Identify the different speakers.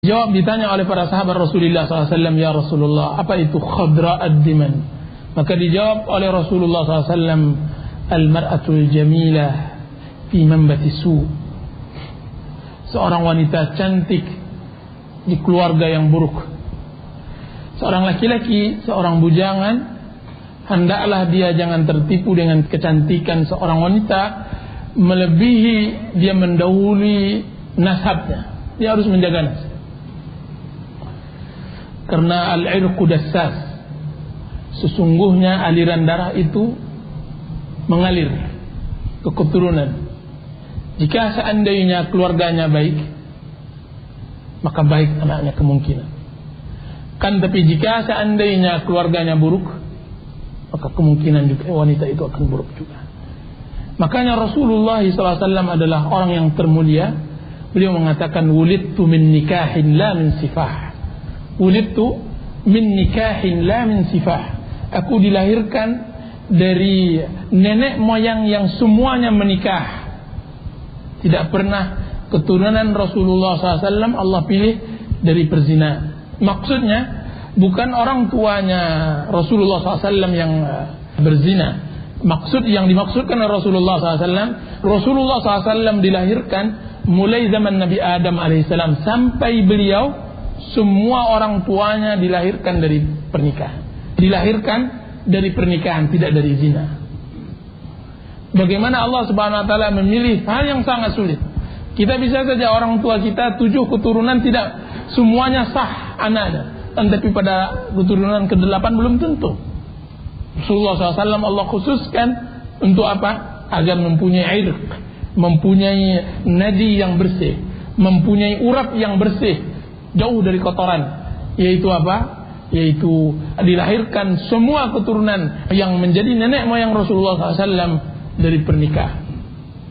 Speaker 1: Jawab ditanya oleh para sahabat Rasulullah SAW, ya Rasulullah, apa itu khadra ad-diman? Maka dijawab oleh Rasulullah SAW, al-mar'atul jamilah fi manbati su. Seorang wanita cantik di keluarga yang buruk. Seorang laki-laki, seorang bujangan, hendaklah dia jangan tertipu dengan kecantikan seorang wanita melebihi dia mendahului nasabnya. Dia harus menjaga nasab. Karena al-irqu dassas, sesungguhnya aliran darah itu mengalir ke keturunan. Jika seandainya keluarganya baik, maka baik anaknya kemungkinan. Kan tapi jika seandainya keluarganya buruk, maka kemungkinan juga wanita itu akan buruk juga. Makanya Rasulullah SAW adalah orang yang termulia. Beliau mengatakan, wulidtu min nikahin la min sifah. Wulidtu min nikahin la min sifah. Aku dilahirkan dari nenek moyang yang semuanya menikah. Tidak pernah keturunan Rasulullah SAW Allah pilih dari perzina. Maksudnya bukan orang tuanya Rasulullah SAW yang berzina. Maksud yang dimaksudkan oleh Rasulullah SAW, Rasulullah SAW dilahirkan mulai zaman Nabi Adam alaihissalam sampai beliau, semua orang tuanya dilahirkan dari pernikahan. Dilahirkan dari pernikahan, tidak dari zina. Bagaimana Allah Subhanahu wa taala memilih hal yang sangat sulit. Kita bisa saja orang tua kita 7 keturunan tidak semuanya sah anaknya, tetapi pada keturunan ke-8 belum tentu. Rasulullah SAW Allah khususkan untuk apa? Agar mempunyai irq, mempunyai nadi yang bersih, mempunyai urat yang bersih, jauh dari kotoran. Yaitu apa? Yaitu dilahirkan semua keturunan yang menjadi nenek moyang Rasulullah SAW dari pernikahan.